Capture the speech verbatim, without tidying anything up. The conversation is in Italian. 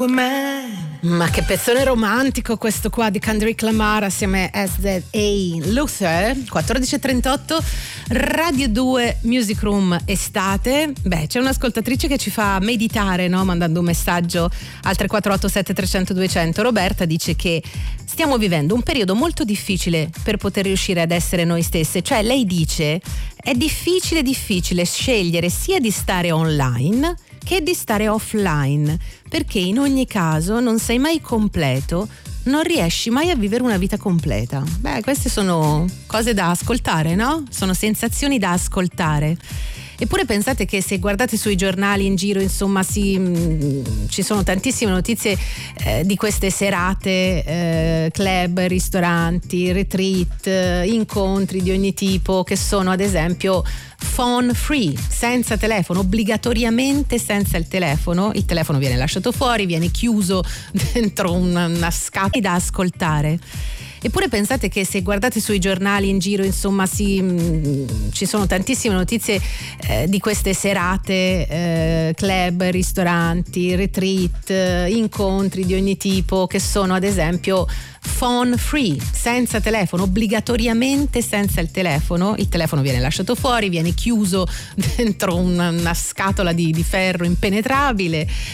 Ma che pezzone romantico questo qua di Kendrick Lamar assieme a S Z A Luther. Quattordici e trentotto, Radio due Music Room estate. Beh, c'è un'ascoltatrice che ci fa meditare, no? Mandando un messaggio al tre quattro otto sette tre zero zero due zero zero. Roberta dice che stiamo vivendo un periodo molto difficile per poter riuscire ad essere noi stesse. Cioè, lei dice è difficile difficile scegliere sia di stare online che di stare offline, perché in ogni caso non sei mai completo, non riesci mai a vivere una vita completa. Beh, queste sono cose da ascoltare, no? Sono sensazioni da ascoltare. Eppure pensate che se guardate sui giornali in giro, insomma, si, mh, ci sono tantissime notizie eh, di queste serate, eh, club, ristoranti, retreat, eh, incontri di ogni tipo, che sono ad esempio phone free, senza telefono, obbligatoriamente senza il telefono. Il telefono viene lasciato fuori, viene chiuso dentro una, una scatola da ascoltare. Eppure pensate che se guardate sui giornali in giro, insomma, si, mh, ci sono tantissime notizie eh, di queste serate, eh, club, ristoranti, retreat, eh, incontri di ogni tipo, che sono ad esempio phone free, senza telefono, obbligatoriamente senza il telefono. Il telefono viene lasciato fuori, viene chiuso dentro una, una scatola di, di ferro impenetrabile